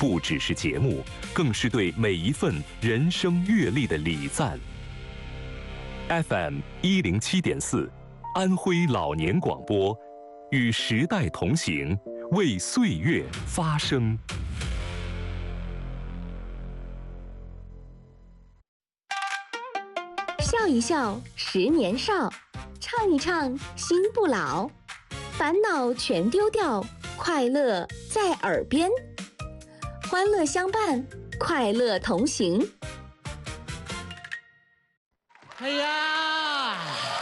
不只是节目，更是对每一份人生阅历的礼赞。FM107.4，安徽老年广播，与时代同行，为岁月发声。 笑一笑，10年少；唱一唱，心不老。烦恼全丢掉，快乐在耳边。欢乐相伴，快乐同行。 哎呀，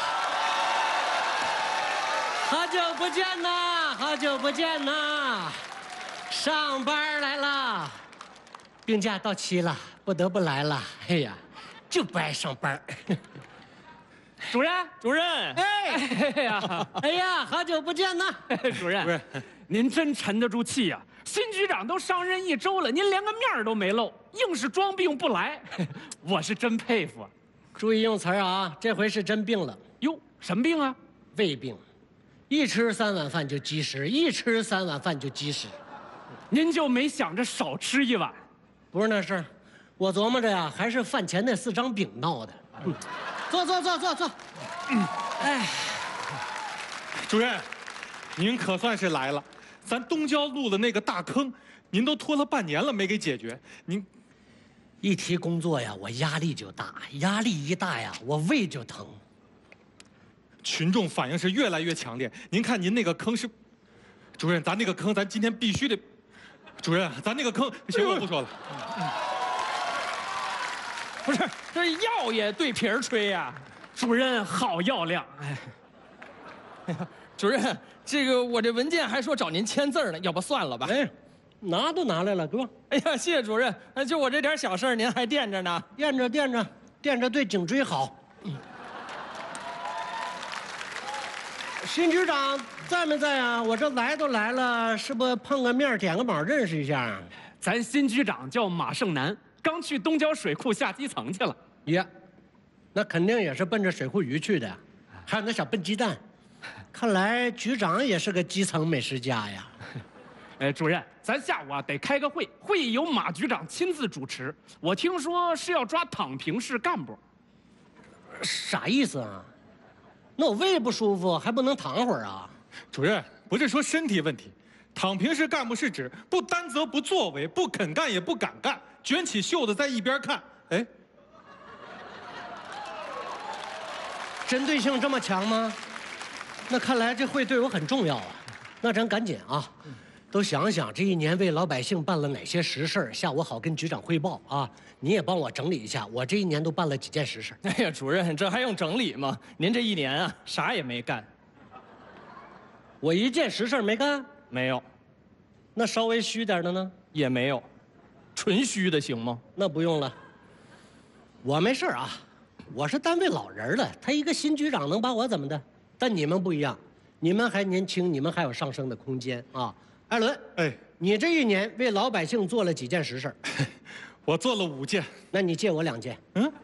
好久不见呐，好久不见呐！上班来了，病假到期了，不得不来了。哎呀，就不爱上班。 主任， 哎呀，哎呀，好久不见呐！ 主任，您真沉得住气呀！新局长都上任1周了，您连个面都没露，硬是装病不来，我是真佩服。 注意用词啊，这回是真病了。 哟，什么病啊？ 胃病，一吃3碗饭就积食，一吃3碗饭就积食。 您就没想着少吃1碗？ 不是那事儿，我琢磨着呀，还是饭前那4张饼闹的。坐。 哎，主任，您可算是来了。咱东郊路的那个大坑，您都拖了半年了没给解决。您一提工作呀，我压力就大，压力一大呀，我胃就疼。 群众反应是越来越强烈。您看您那个坑是，主任，咱那个坑咱今天必须得，主任，咱那个坑行，我不说了。 不是，这药也对瓶儿吹呀！ 主任好药量， 哎呀，主任，这个我这文件还说找您签字呢，要不算了吧？ 哎，拿都拿来了，给我。 哎呀，谢谢主任，就我这点小事您还惦着呢。 惦着，对颈椎好。新局长在没在啊？我这来都来了，是不碰个面点个卯认识一下？ 咱新局长叫马胜男，刚去东郊水库下基层去了。 呀，那肯定也是奔着水库鱼去的，还有那小笨鸡蛋。看来局长也是个基层美食家呀。 主任，咱下午得开个会，会议由马局长亲自主持。我听说是要抓躺平式干部。 啥意思啊？那我胃不舒服还不能躺会儿啊？ 主任，不是说身体问题，躺平式干部是指不担责不作为，不肯干也不敢干，卷起袖子在一边看。哎， 针对性这么强吗？那看来这会对我很重要啊。那咱赶紧啊，都想想这1年为老百姓办了哪些实事，下午好跟局长汇报啊。你也帮我整理一下，我这1年都办了几件实事。 哎呀，主任，这还用整理吗？您这1年啊，啥也没干。 我1件实事没干？ 没有。 那稍微虚点的呢？ 也没有。纯虚的行吗？ 那不用了。我没事啊，我是单位老人了，他一个新局长能把我怎么的？但你们不一样，你们还年轻，你们还有上升的空间啊。艾伦， 哎， 你这1年为老百姓做了几件实事？ 我做了5件。 那你借我2件。 嗯，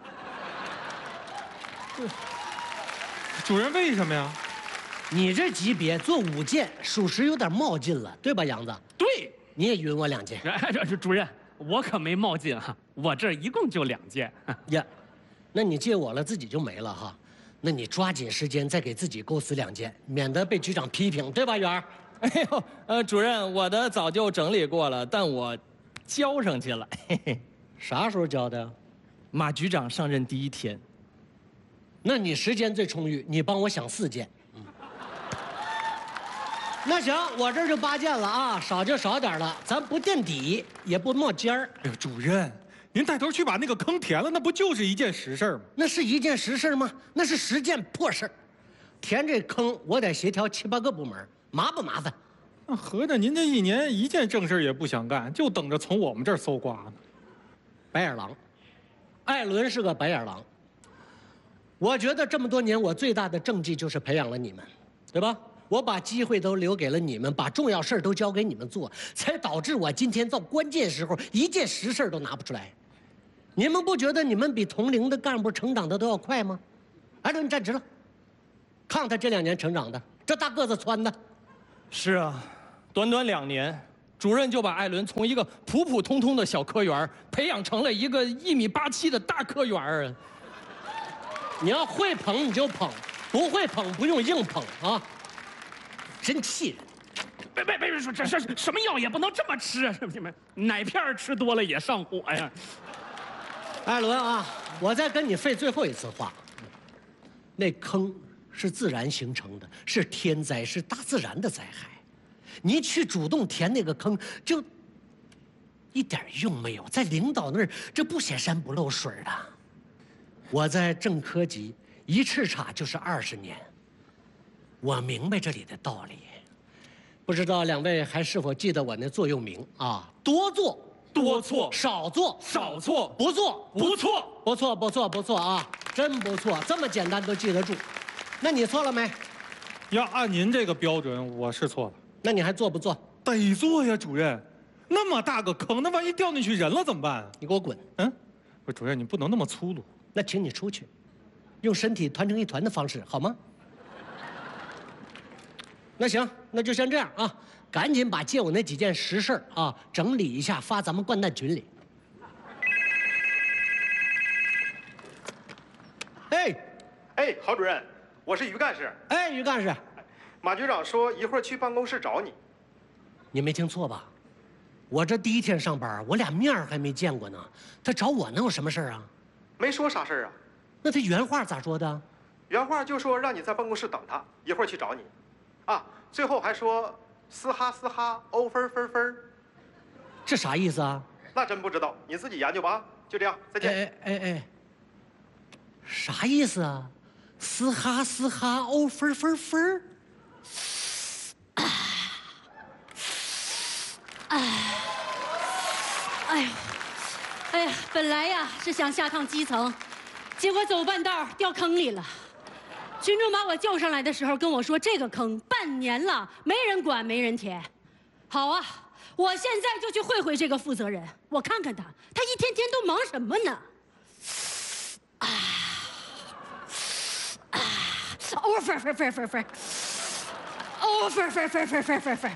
主任为什么呀？ 你这级别做5件，属实有点冒进了，对吧，杨子？ 对， 你也允我2件。 这主任，我可没冒进哈，我这一共就2件。 呀，那你借我了，自己就没了哈。那你抓紧时间再给自己构思2件，免得被局长批评，对吧，元儿？ 哎呦，主任，我的早就整理过了，但我交上去了。嘿嘿， 啥时候交的？ 马局长上任第1天。 那你时间最充裕，你帮我想4件。那行，我这就8件了啊，少就少点了，咱不垫底，也不冒尖儿。 哎呦，主任，您带头去把那个坑填了，那不就是1件实事吗？ 那是1件实事吗？那是10件破事儿。填这坑，我得协调7、8个部门，麻不麻烦？ 那合着您这1年1件正事也不想干，就等着从我们这儿搜刮呢。 白眼狼，艾伦是个白眼狼。我觉得这么多年，我最大的政绩就是培养了你们，对吧？我把机会都留给了你们，把重要事儿都交给你们做，才导致我今天到关键时候1件实事都拿不出来。你们不觉得你们比同龄的干部成长的都要快吗？艾伦，你站直了，看他这2年成长的，这大个子蹿的。 是啊，短短2年， 主任就把艾伦从一个普普通通的小科员培养成了一个1.87米的大科员啊！ 你要会捧你就捧，不会捧不用硬捧啊！真气人！ 别说这什么药也不能这么吃啊！你们奶片吃多了也上火呀！ 艾伦啊，我再跟你废最后一次话，那坑是自然形成的，是天灾，是大自然的灾害。你去主动填那个坑，就一点用没有。在领导那儿，这不显山不漏水的。我在正科级一叱咤就是20年，我明白这里的道理。不知道两位还是否记得我那座右铭啊？多做多错少做少错不做不错。 不错啊，真不错，这么简单都记得住。那你错了没？ 要按您这个标准，我是错了。 那你还做不做？ 得做呀，主任。那么大个坑，那万一掉进去人了怎么办啊？ 你给我滚！ 嗯，不是主任，你不能那么粗鲁。 那请你出去，用身体团成一团的方式，好吗？那行，那就先这样啊，赶紧把借我那几件实事啊整理一下，发咱们掼蛋群里。 哎，郝主任，我是于干事。 哎，于干事， 马局长说一会儿去办公室找你。 你没听错吧？我这第1天上班，我俩面还没见过呢，他找我能有什么事啊？ 没说啥事儿啊， 那他原话咋说的？ 原话就说让你在办公室等他，一会儿去找你。啊，最后还说嘶哈嘶哈，欧分分分。 这啥意思啊？ 那真不知道，你自己研究吧。就这样，再见。 啥意思啊？嘶哈嘶哈，欧分分分。 哎呀，本来呀是想下趟基层，结果走半道掉坑里了。群众把我叫上来的时候跟我说，这个坑半年了没人管没人填。好啊，我现在就去会会这个负责人，我看看他一天天都忙什么呢？哦，分，哦，分。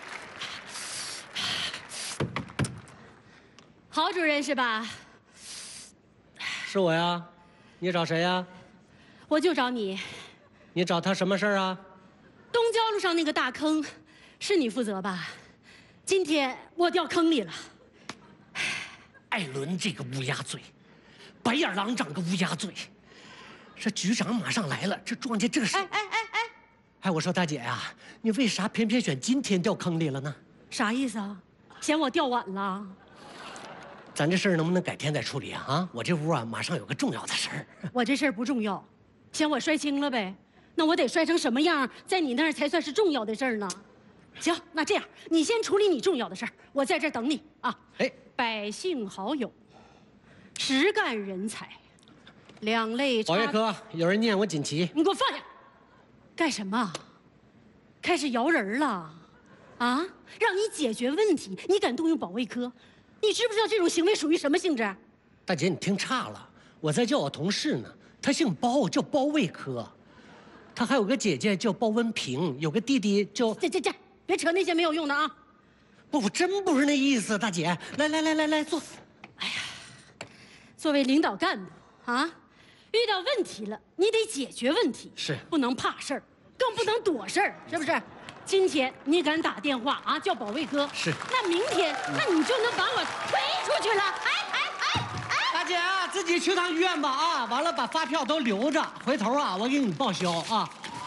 郝主任是吧？ 是我呀，你找谁呀？ 我就找你。 你找他什么事儿啊？ 东郊路上那个大坑，是你负责吧？今天我掉坑里了。 艾伦这个乌鸦嘴，白眼狼长个乌鸦嘴。这局长马上来了，这撞见这事。哎，我说大姐呀，你为啥偏偏选今天掉坑里了呢？ 啥意思啊？嫌我掉晚了？ 咱这事儿能不能改天再处理啊？啊，我这屋啊马上有个重要的事儿。 我这事儿不重要，嫌我摔轻了呗？那我得摔成什么样，在你那儿才算是重要的事儿呢？行，那这样你先处理你重要的事儿，我在这儿等你啊。 哎， 百姓好友，实干人才，两类差。 保卫科有人念我锦旗， 你给我放下！干什么？开始摇人了？啊？让你解决问题，你敢动用保卫科？你知不知道这种行为属于什么性质？ 大姐，你听差了，我在叫我同事呢，他姓包，叫包卫科，他还有个姐姐叫包文平，有个弟弟叫…… 这，别扯那些没有用的啊！ 不，我真不是那意思，大姐，来坐。 哎呀，作为领导干部啊，遇到问题了，你得解决问题， 是不能怕事儿，更不能躲事儿，是不是？今天你敢打电话啊，叫保卫科， 是。 那明天，那你就能把我推出去了。 大姐啊，自己去趟医院吧啊，完了把发票都留着，回头啊我给你报销啊。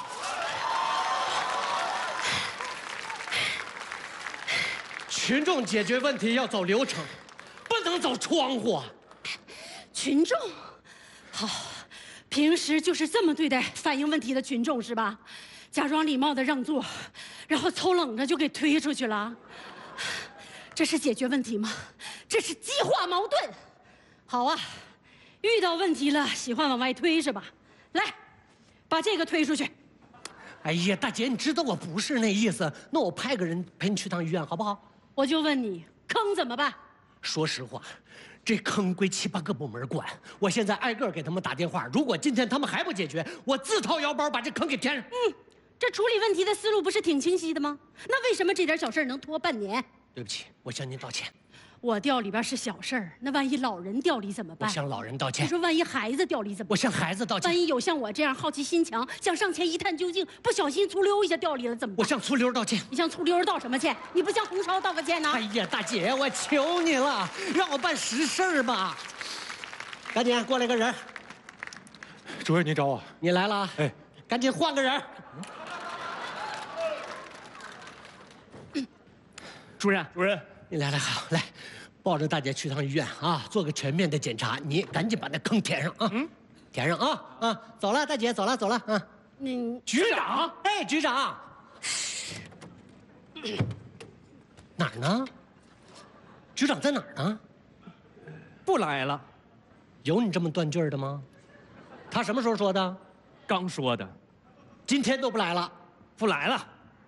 群众解决问题要走流程，不能走窗户。 群众，好，平时就是这么对待反映问题的群众是吧？假装礼貌的让座，然后凑冷着就给推出去了。这是解决问题吗？这是激化矛盾。好啊，遇到问题了喜欢往外推是吧？来，把这个推出去。 哎呀，大姐，你知道我不是那意思，那我派个人陪你去趟医院好不好？ 我就问你，坑怎么办？ 说实话，这坑归7、8个部门管，我现在挨个给他们打电话，如果今天他们还不解决，我自掏腰包把这坑给填上。 这处理问题的思路不是挺清晰的吗？那为什么这点小事能拖半年？ 对不起，我向您道歉。 我掉里边是小事儿，那万一老人掉里怎么办？ 我向老人道歉。 你说万一孩子掉里怎么办？ 我向孩子道歉。 万一有像我这样好奇心强，想上前一探究竟，不小心粗溜一下掉里了怎么办？ 我向粗溜道歉。 你向粗溜道什么歉？你不向红烧道个歉呢？ 哎呀，大姐，我求你了，让我办实事儿吧。赶紧过来个人。 主任，您找我。 你来了啊？ 哎， 赶紧换个人。 主任， 你来好，来，抱着大姐去趟医院啊，做个全面的检查。你赶紧把那坑填上啊，填上啊！走了，大姐，走了啊。 局长， 哎，局长，哪儿呢？局长在哪儿呢？ 不来了。 有你这么断句的吗？他什么时候说的？ 刚说的。 今天都不来了。 不来了。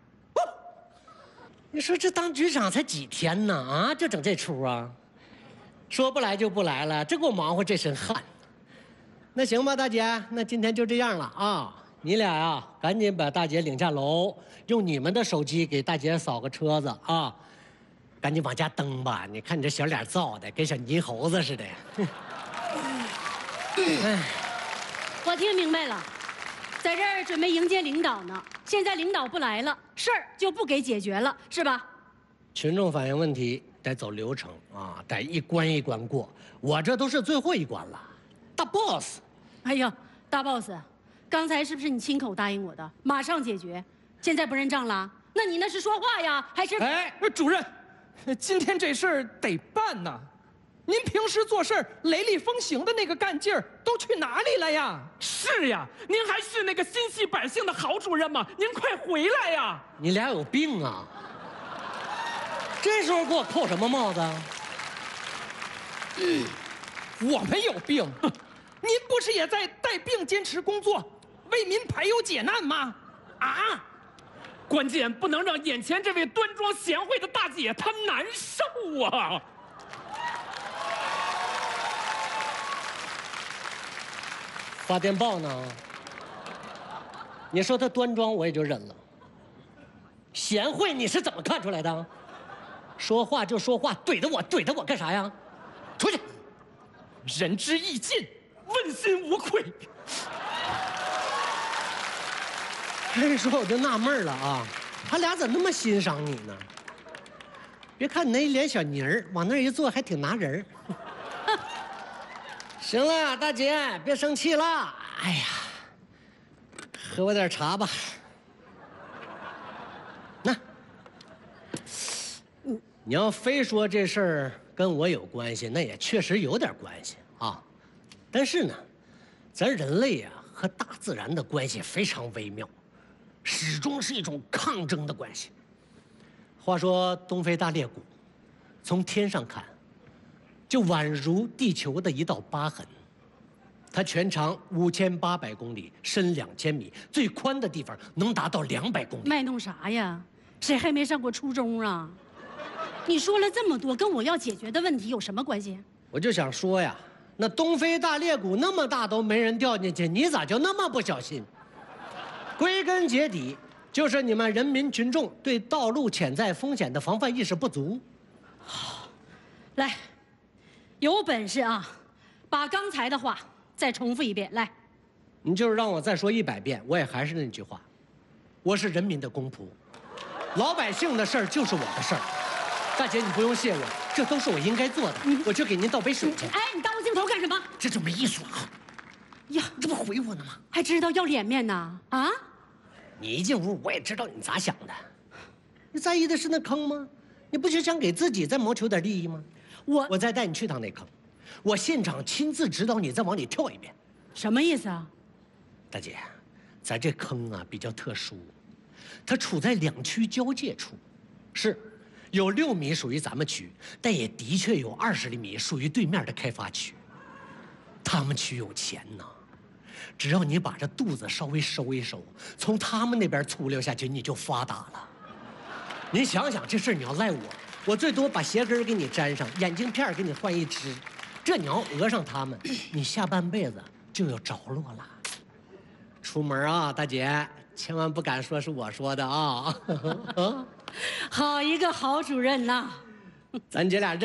你说这当局长才几天呢？啊，就整这出啊？说不来就不来了，这给我忙活这身汗。那行吧，大姐，那今天就这样了啊！你俩呀，赶紧把大姐领下楼，用你们的手机给大姐扫个车子啊！赶紧往家蹬吧！你看你这小脸造的，跟小泥猴子似的。哎， 我听明白了，在这儿准备迎接领导呢。现在领导不来了，事儿就不给解决了，是吧？ 群众反映问题得走流程啊，得一关一关过。我这都是最后一关了，大 boss。 哎呀，大 boss， 刚才是不是你亲口答应我的，马上解决？现在不认账了？那你那是说话呀，还是？ 哎，主任，今天这事儿得办呐。您平时做事儿雷厉风行的那个干劲儿都去哪里了呀？ 是呀，您还是那个心系百姓的好主任吗？您快回来呀！ 你俩有病啊！这时候给我扣什么帽子？ 我们有病，您不是也在带病坚持工作，为民排忧解难吗？ 啊！关键不能让眼前这位端庄贤惠的大姐她难受啊！ 发电报呢？你说她端庄，我也就忍了。贤惠你是怎么看出来的？说话就说话，怼着我干啥呀？出去！ 仁至义尽， 问心无愧。 这时候我就纳闷了啊，他俩怎么那么欣赏你呢？别看你那一脸小泥儿，往那儿一坐还挺拿人儿。行了，大姐，别生气了。哎呀，喝我点茶吧。那，你要非说这事儿跟我有关系，那也确实有点关系啊。但是呢，咱人类啊和大自然的关系非常微妙，始终是一种抗争的关系。话说东非大裂谷，从天上看，就宛如地球的一道疤痕。它全长5800公里，深2000米，最宽的地方能达到200公里。 卖弄啥呀？谁还没上过初中啊？你说了这么多，跟我要解决的问题有什么关系？ 我就想说呀，那东非大裂谷那么大都没人掉进去，你咋就那么不小心？归根结底，就是你们人民群众对道路潜在风险的防范意识不足。 来，有本事啊，把刚才的话再重复一遍。来， 你就是让我再说100遍，我也还是那句话，我是人民的公仆，老百姓的事儿就是我的事儿。大姐，你不用谢我，这都是我应该做的。我去给您倒杯水去。 哎，你耽误镜头干什么？ 这就没意思了。 呀， 这不回我呢吗？ 还知道要脸面呢？啊！ 你一进屋，我也知道你咋想的。你在意的是那坑吗？你不就想给自己再谋求点利益吗？我再带你去趟那坑，我现场亲自指导你再往里跳一遍。 什么意思啊？ 大姐，咱这坑啊比较特殊，它处在2区交界处，是有6米属于咱们区，但也的确有20厘米属于对面的开发区。他们区有钱呐，只要你把这肚子稍微收一收，从他们那边粗溜下去，你就发达了。您想想，这事儿你要赖我最多把鞋跟给你粘上，眼镜片给你换1只，这你要讹上他们，你下半辈子就有着落了。出门啊，大姐， 千万不敢说是我说的啊！ 好一个郝主任呐！ 咱姐俩。